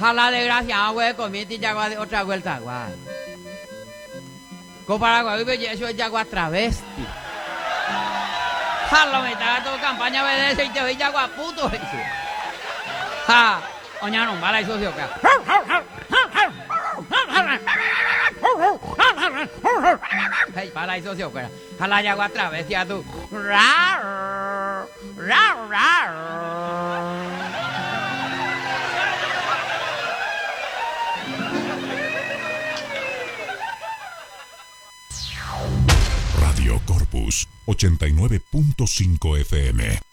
Jala desgraciado, güey, comiste jaguar de otra vuelta, guay. Compara, güey, eso es jaguar travesti. Jala, me está todo campaña de ese y te voy jaguar puto, eso. Ja, oña, no, mala y socio, acá. Hey, para y socio, cara. Jala jaguar travesti a tú. Rar, rar, rar. Radio Corpus 89.5 FM.